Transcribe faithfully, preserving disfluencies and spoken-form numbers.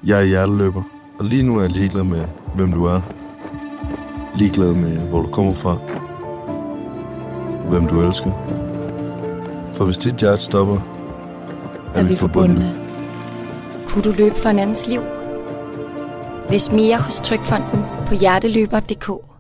Jeg er hjerteløber, og lige nu er jeg ligeglad med, hvem du er. Ligeglad med, hvor du kommer fra. Hvem du elsker. For hvis dit hjerte stopper, er, er vi forbundne. Kunne du løbe for en andens liv? Læs mere hos Trygfonden på hjerteløber punktum d k.